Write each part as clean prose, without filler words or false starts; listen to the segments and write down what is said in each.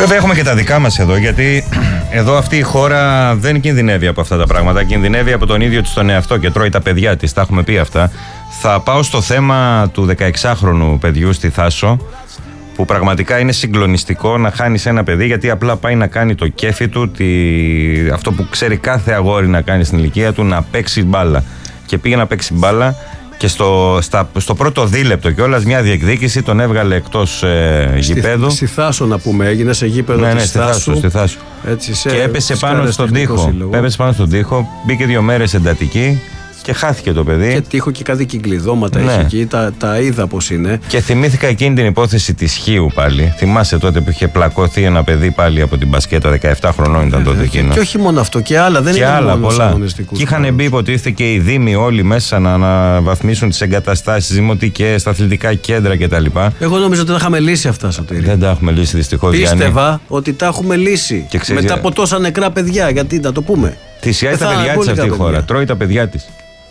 Βέβαια έχουμε και τα δικά μας εδώ, γιατί εδώ αυτή η χώρα δεν κινδυνεύει από αυτά τα πράγματα. Κινδυνεύει από τον ίδιο της τον εαυτό και τρώει τα παιδιά της. Τα έχουμε πει αυτά. Θα πάω στο θέμα του 16χρονου παιδιού στη Θάσο, που πραγματικά είναι συγκλονιστικό να χάνεις ένα παιδί γιατί απλά πάει να κάνει το κέφι του, αυτό που ξέρει κάθε αγόρι να κάνει στην ηλικία του, να παίξει μπάλα. Και πήγε να παίξει μπάλα και στο πρώτο δίλεπτο κιόλας μια διεκδίκηση τον έβγαλε εκτός γηπέδου. Στη Θάσο να πούμε, έγινε σε γήπεδο της Θάσου. Στη Θάσο. Έτσι, και έπεσε πάνω στον τοίχο. Μπήκε 2 μέρες εντατική. Και χάθηκε το παιδί. Και τείχο και κάτι κυκλειδώματα έχει εκεί, τα είδα πως είναι. Και θυμήθηκα εκείνη την υπόθεση της Χίου πάλι. Θυμάσαι τότε που είχε πλακωθεί ένα παιδί πάλι από την μπασκέτα, 17 χρονών ήταν τότε εκείνο. Και όχι μόνο αυτό, και άλλα, δεν ήταν μόνο στους αγωνιστικούς. Και είχαν μπει, υποτίθεται, και οι δήμοι όλοι μέσα να αναβαθμίσουν τις εγκαταστάσεις δημοτικές, τα αθλητικά κέντρα κτλ. Εγώ νόμιζα ότι τα είχαμε λύσει αυτά, Σωτήρη. Δεν τα έχουμε λύσει δυστυχώς. Πίστευα ότι τα έχουμε λύσει. Μετά από τόσα νεκρά παιδιά, γιατί να το πούμε. Θυσιάζει τα παιδιά της αυτή η χώρα. Τρώει τα παιδιά της.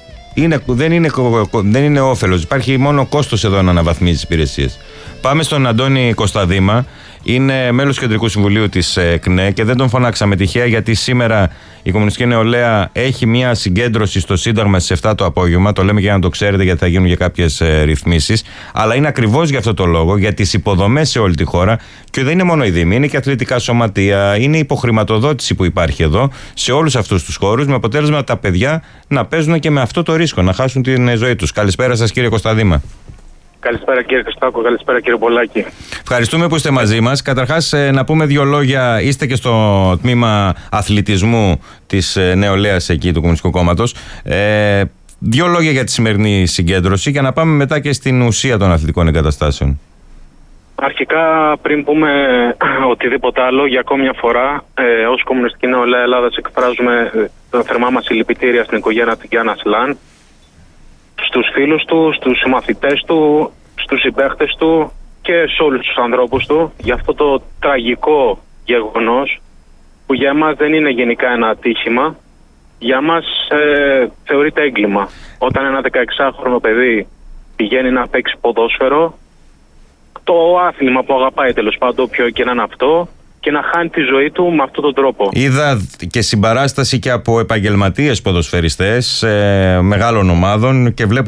Δεν είναι όφελος. Υπάρχει μόνο κόστος εδώ να αναβαθμίζει τις υπηρεσίες. Πάμε στον Αντώνη Κωνσταντίμα. Είναι μέλος του Κεντρικού Συμβουλίου της ΚΝΕ και δεν τον φωνάξαμε τυχαία, γιατί σήμερα η Κομμουνιστική Νεολαία έχει μια συγκέντρωση στο Σύνταγμα στις 7 το απόγευμα. Το λέμε για να το ξέρετε, γιατί θα γίνουν και κάποιες ρυθμίσεις. Αλλά είναι ακριβώς για αυτό το λόγο, για τις υποδομές σε όλη τη χώρα. Και δεν είναι μόνο οι δήμοι, είναι και αθλητικά σωματεία, είναι η υποχρηματοδότηση που υπάρχει εδώ σε όλους αυτούς τους χώρους, με αποτέλεσμα τα παιδιά να παίζουν και με αυτό το ρίσκο, να χάσουν την ζωή τους. Καλησπέρα σας, κύριε Κωνσταντίμα. Καλησπέρα κύριε Χριστάκο, καλησπέρα κύριε Πολάκη. Ευχαριστούμε που είστε μαζί μας. Καταρχάς, να πούμε 2 λόγια. Είστε και στο τμήμα αθλητισμού της νεολαίας εκεί του Κομμουνιστικού Κόμματος. 2 λόγια για τη σημερινή συγκέντρωση και να πάμε μετά και στην ουσία των αθλητικών εγκαταστάσεων. Αρχικά, πριν πούμε οτιδήποτε άλλο, για ακόμη μια φορά, ως Κομμουνιστική Νεολαία Ελλάδας εκφράζουμε τα θερμά μας συλληπιτήρια στην οικογένεια του Γιάννα Σλάν, στους φίλους του, στους συμμαθητές του, στους συμπαίχτες του και σε όλους τους ανθρώπους του για αυτό το τραγικό γεγονός, που για μας δεν είναι γενικά ένα ατύχημα, για μας θεωρείται έγκλημα. Όταν ένα 16χρονο παιδί πηγαίνει να παίξει ποδόσφαιρο, το άθλημα που αγαπάει τέλος πάντων, όποιο και να είναι αυτό, και να χάνει τη ζωή του με αυτόν τον τρόπο. Είδα και συμπαράσταση και από επαγγελματίες ποδοσφαιριστές μεγάλων ομάδων και βλέπω